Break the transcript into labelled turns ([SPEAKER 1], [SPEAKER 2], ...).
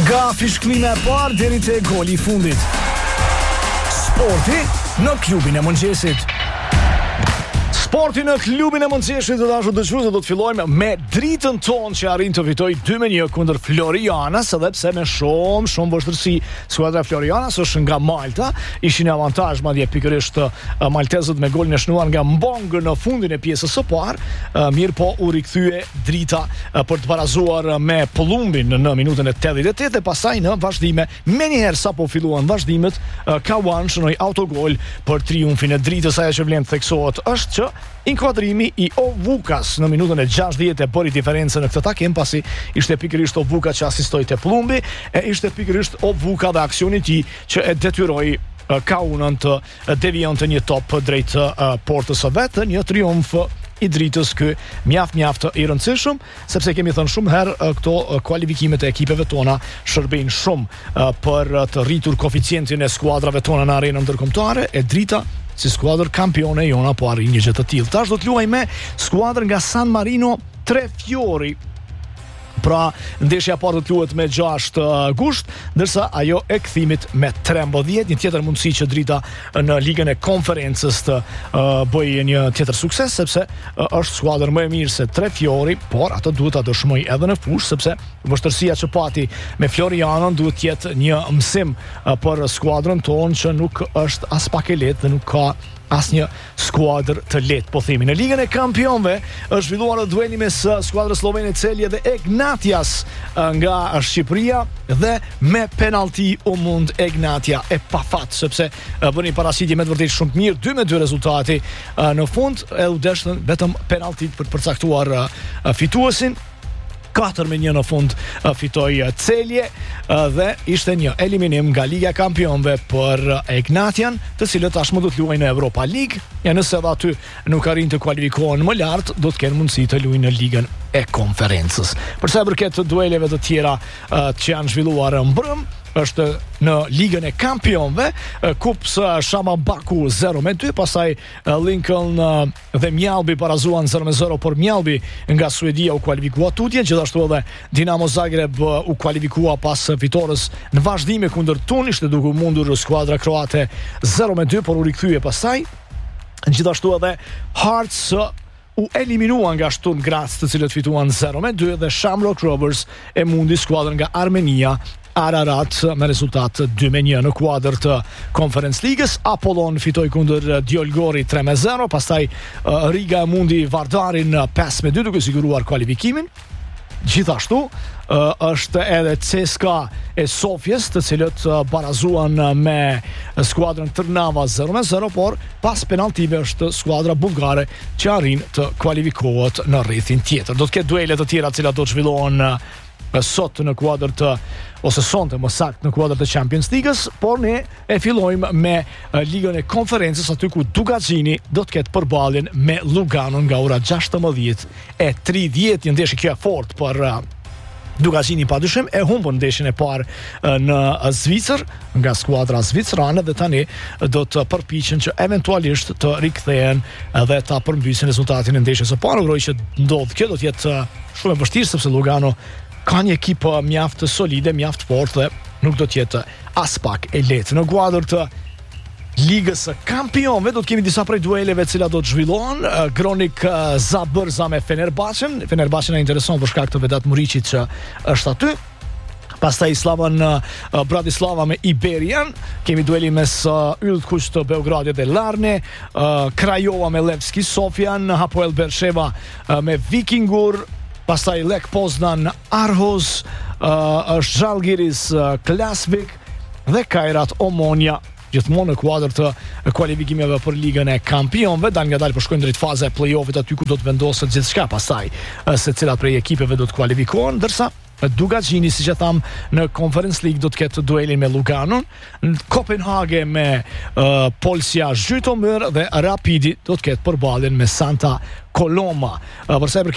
[SPEAKER 1] Nga fishklime e parë deri te goli I fundit. Sporti në klubin e mëngjesit. Sporti në klubin e mëngjesit, të dashur dëgjues, do të fillojmë me dritën tonë që arrin të fitoj 2-1 kundër Florianës, edhe pse me shumë vështirësi. Skuadra e Florianës është nga Malta, ishin avantazh madje pikërisht maltezët me golin e shnuar nga Mbong në fundin e pjesës së parë, mirë po u rikthye drita për të barazuar me Polumbin në minutën e 88 dhe pastaj në vazhdime, menjëherë sapo filluan vazhdimet, Kawan shënoi autogol për triumfin e dritës. Ajo që vlen të theksohet është që inkuadrimi I Ovukas në minutën e 60 e bëri diferencën në këtë takim, pasi ishte pikërisht Ovuka që asistoi te Plumbi, e ishte pikërisht Ovuka dhe aksioni I tij që e detyroi Kaunën të devionte një top drejt portës së vet, një triumf I dritës ky mjaft I rëndësishëm, sepse kemi thënë shumë herë këto kualifikimet e ekipeve tona shërbejnë shumë për të rritur koeficientin e skuadrave tona në arenën ndërkombëtare, e drita si skuadër kampione jona po arrin një gjë të tillë. Tash do të luaj me skuadrën nga San Marino Trefiori. Pra, ndeshja parë do të luhet me 6 gusht, ndërsa ajo e kthimit me 13, një tjetër mundësi që drita në ligën e konferencës të bëjë një tjetër sukses, sepse është skuadër më e mirë se Trefiori, por ato duhet ta dëshmoj edhe në fushë, sepse vështirësia që pati me Florianën duhet të jetë një mësim për skuadrën tonë që nuk është as pak e lehtë dhe nuk ka asnjë skuadër të lehtë, po themi. Në ligën e kampionëve është zhvilluar dueli mes skuadrës slovene Celje dhe Ignatias nga Shqipëria dhe me penalti u mund Ignatia e pafat, sepse bëni paraqitje me të vërtetë shumë të mirë, 2-2 rezultati në fund, e u deshën vetëm penaltit për të përcaktuar fituesin. 4-1 në fund fitoi Celje dhe ishte një eliminim nga Liga e Kampionëve për Ignatian, të cilët tashmë do të luajnë në Europa League. Ja, nëse edhe aty nuk arrin të kualifikohen më lart, do të kenë mundësi të luajnë në Ligën e Konferencës. Për sa i përket dueleve të tjera që janë zhvilluar mbrëm, është në Ligën e Kampionëve, Kups Shama Baku 0-2, pastaj Lincoln dhe Mjalbi barazuan 0-0, por Mjalbi nga Suedia u kualifikua tutje, gjithashtu edhe Dinamo Zagreb u kualifikua pas fitores në vazhdime kundër Tun, ishte duke mundur skuadra kroate 0-2, por u rikthye pastaj. Gjithashtu edhe Hearts u eliminua nga Sturm Graz, të cilët fituan 0-2, dhe Shamrock Rovers e mundi skuadrën nga Armenia Ararat me rezultat 2-1 në kuadër të Conference Ligës. Apollon fitoi kundër Djolgori 3-0, pastaj Riga mundi Vardarin 5-2 duke siguruar kualifikimin. Gjithashtu është edhe CSKA e Sofjes, të cilët barazuan me skuadrën Trnava 0-0, por pas penaltive është skuadra bulgare që arrin të kualifikohet në rrethin tjetër. Do të ketë duele të tjera të cilat do të zhvillohen sot në kuadër të, ose sonte më sakt në kuadër të Champions Leagues, por ne e fillojmë me Ligën e Konferencës, aty ku Dugaxhini do të ketë përballjen me Lugano nga ora 16:30, një ndeshje kjo e fortë për Dugaxhini padyshim, e humbën ndeshjen e parë në Zvicër nga skuadra zvicerane dhe tani do të përpiqen që eventualisht të rikthehen dhe ta përmbysin rezultatin e ndeshjes së parë. Uroj që ndodh kjo, do të jetë shumë e vështirë sepse Lugano ka një ekip mjaft solide, mjaft fortë dhe nuk do të jetë as pak e lehtë. Në kuadër të Ligës së Kampionëve do të kemi disa prej dueleve të cilat do të zhvillohen. Gronik Zabrza me Fenerbahçen. Fenerbahçe na intereson për shkak të Vedat Muriçit që është aty. Pastaj Slavan Bratislava me Iberian, kemi dueli mes Ylt Kuç të Beogradit dhe Larne, Craiova me Levski Sofjan, Hapoel Bersheva me Vikingur, pastaj Lech Poznan Arhus, është Žalgiris Klasvik dhe Kairat Omonia, gjithmonë në kuadër të kualifikimeve për Ligën e Kampionëve. Dal ngadalë po shkojnë drejt faze e play-offit, aty ku do të vendoset gjithçka pastaj se cilat prej ekipeve do të kualifikohen, ndërsa Dugaxhini, siç e tham, në Conference League do të ketë duelin me Luganon, Kopenhage me Polsia Zhytomyr dhe Rapidi do të ketë përballjen me Santa Coloma. Për sa i përket